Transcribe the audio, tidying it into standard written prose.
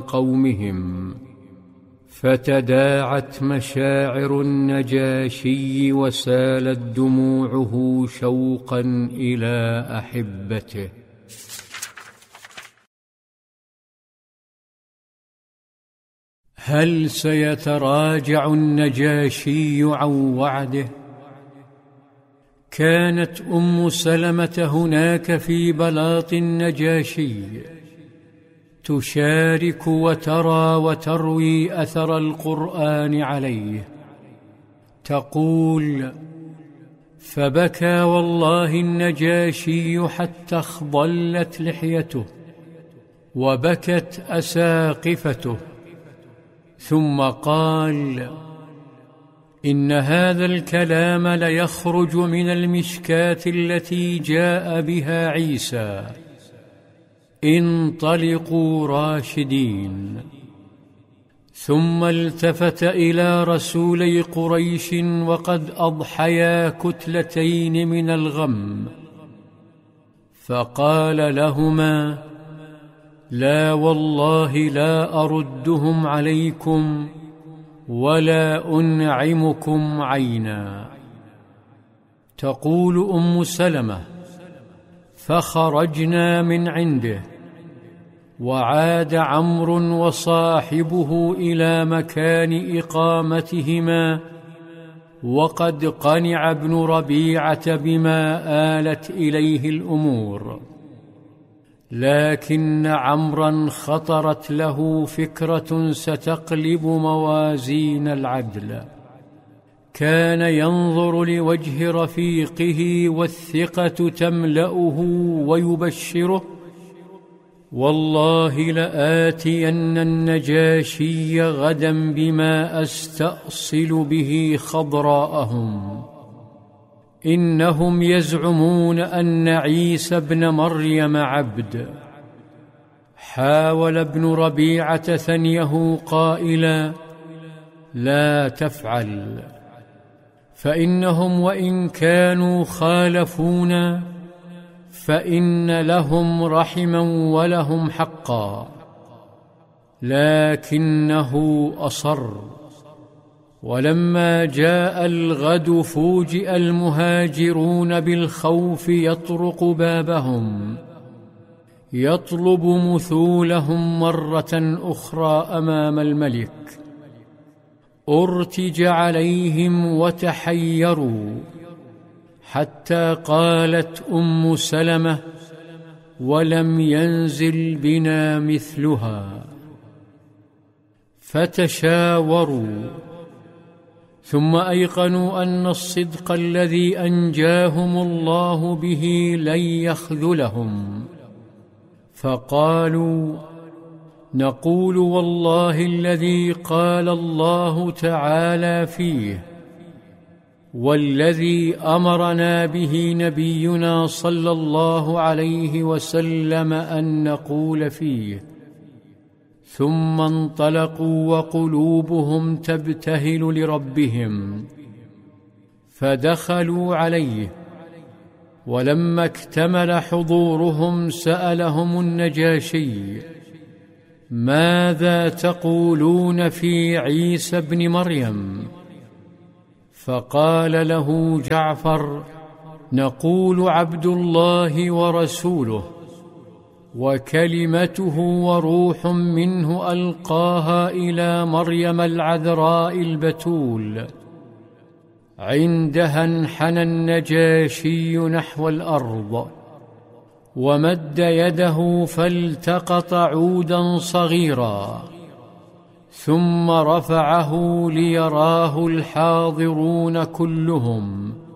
قومهم، فتداعت مشاعر النجاشي وسالت دموعه شوقا إلى أحبته. هل سيتراجع النجاشي عن وعده؟ كانت سلمة هناك في بلاط النجاشي، تشارك وترى وتروي أثر القرآن عليه. تقول: فبكى والله النجاشي حتى اخضلت لحيته وبكت أساقفته، ثم قال: إن هذا الكلام ليخرج من المشكاة التي جاء بها عيسى، انطلقوا راشدين. ثم التفت إلى رسولي قريش وقد أضحيا كتلتين من الغم، فقال لهما: لا والله لا أردهم عليكم ولا أنعمكم عينا. تقول سلمة: فخرجنا من عنده، وعاد عمرو وصاحبه إلى مكان إقامتهما، وقد قنع ابن ربيعة بما آلت إليه الأمور، لكن عمرا خطرت له فكرة ستقلب موازين العدل. كان ينظر لوجه رفيقه والثقة تملأه ويبشره: والله لآتين النجاشي غدا بما أستأصل به خضراءهم، إنهم يزعمون أن عيسى ابن مريم عبد. حاول ابن ربيعة ثنيه قائلا: لا تفعل، فإنهم وإن كانوا خالفونا فإن لهم رحما ولهم حقا. لكنه أصر، ولما جاء الغد فوجئ المهاجرون بالخوف يطرق بابهم يطلب مثولهم مرة أخرى أمام الملك. أرتج عليهم وتحيروا، حتى قالت سلمة: ولم ينزل بنا مثلها. فتشاوروا، ثم أيقنوا أن الصدق الذي أنجاهم الله به لن يخذلهم، فقالوا: نقول والله الذي قال الله تعالى فيه، والذي أمرنا به نبينا صلى الله عليه وسلم أن نقول فيه. ثم انطلقوا وقلوبهم تبتهل لربهم، فدخلوا عليه، ولما اكتمل حضورهم سألهم النجاشي: ماذا تقولون في عيسى بن مريم؟ فقال له جعفر: نقول عبد الله ورسوله، وكلمته وروح منه ألقاها إلى مريم العذراء البتول. عندها انحنى النجاشي نحو الأرض، ومد يده فالتقط عودا صغيرا، ثم رفعه ليراه الحاضرون كلهم،